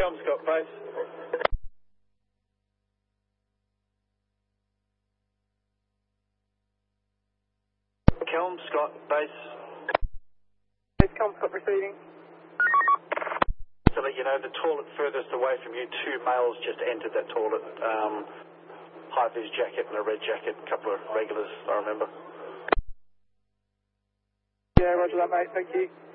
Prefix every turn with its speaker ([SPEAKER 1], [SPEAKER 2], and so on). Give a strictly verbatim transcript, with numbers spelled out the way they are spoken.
[SPEAKER 1] Kelmscott base. Kelmscott base.
[SPEAKER 2] Is Kelmscott receiving?
[SPEAKER 1] To let you know, the toilet furthest away from you, two males just entered that toilet. Um, high-vis jacket and a red jacket, a couple of regulars, I remember.
[SPEAKER 2] Yeah, roger that, mate. Thank you.